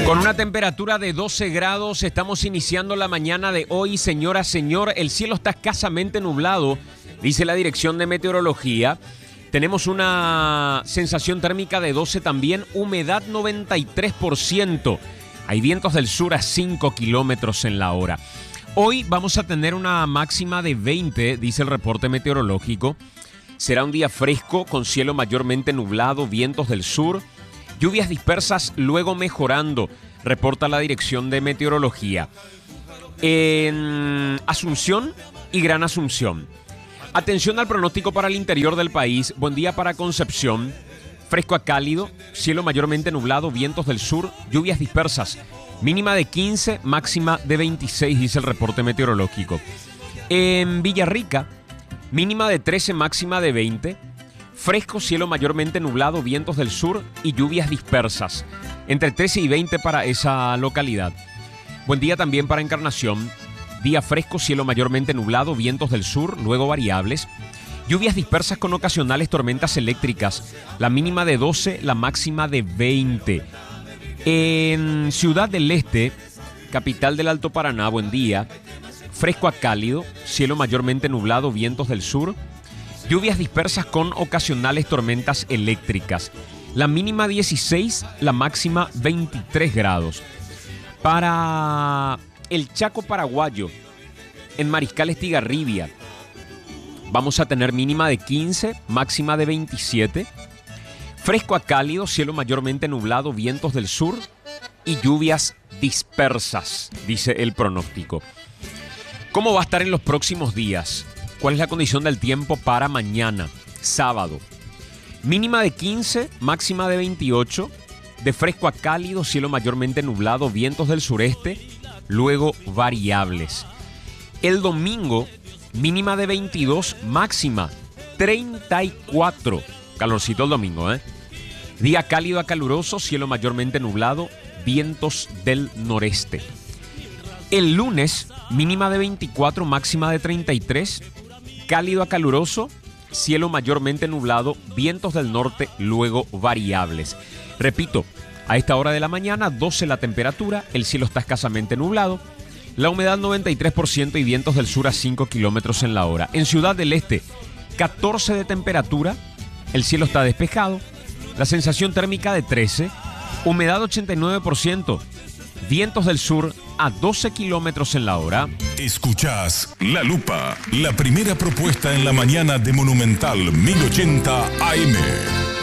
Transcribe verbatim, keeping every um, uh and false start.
Con una temperatura de doce grados, estamos iniciando la mañana de hoy, señora, señor. El cielo está escasamente nublado, dice la Dirección de Meteorología. Tenemos una sensación térmica de doce también, humedad noventa y tres por ciento. Hay vientos del sur a cinco kilómetros en la hora. Hoy vamos a tener una máxima de veinte, dice el reporte meteorológico. Será un día fresco, con cielo mayormente nublado, vientos del sur, lluvias dispersas luego mejorando, reporta la Dirección de Meteorología. En Asunción y Gran Asunción. Atención al pronóstico para el interior del país. Buen día para Concepción. Fresco a cálido, cielo mayormente nublado, vientos del sur, lluvias dispersas. Mínima de quince, máxima de veintiséis, dice el reporte meteorológico. En Villarrica, mínima de trece, máxima de veinte. Fresco, cielo mayormente nublado, vientos del sur y lluvias dispersas. Entre trece y veinte para esa localidad. Buen día también para Encarnación. Día fresco, cielo mayormente nublado, vientos del sur, luego variables. Lluvias dispersas con ocasionales tormentas eléctricas. La mínima de doce, la máxima de veinte. En Ciudad del Este, capital del Alto Paraná, buen día. Fresco a cálido, cielo mayormente nublado, vientos del sur. Lluvias dispersas con ocasionales tormentas eléctricas. La mínima dieciséis, la máxima veintitrés grados. Para el Chaco paraguayo, en Mariscal Estigarribia, vamos a tener mínima de quince, máxima de veintisiete. Fresco a cálido, cielo mayormente nublado, vientos del sur y lluvias dispersas, dice el pronóstico. ¿Cómo va a estar en los próximos días? ¿Cuál es la condición del tiempo para mañana, sábado? Mínima de quince, máxima de veintiocho. De fresco a cálido, cielo mayormente nublado, vientos del sureste, luego variables. El domingo, mínima de veintidós, máxima treinta y cuatro. Calorcito el domingo, ¿eh? Día cálido a caluroso, cielo mayormente nublado, vientos del noreste. El lunes, mínima de veinticuatro, máxima de treinta y tres. Cálido a caluroso, cielo mayormente nublado, vientos del norte, luego variables. Repito, a esta hora de la mañana, doce la temperatura, el cielo está escasamente nublado, la humedad noventa y tres por ciento y vientos del sur a cinco kilómetros en la hora. En Ciudad del Este, catorce de temperatura, el cielo está despejado, la sensación térmica de trece, humedad ochenta y nueve por ciento, vientos del sur a doce kilómetros en la hora. Escuchás La Lupa, la primera propuesta en la mañana de Monumental mil ochenta A M.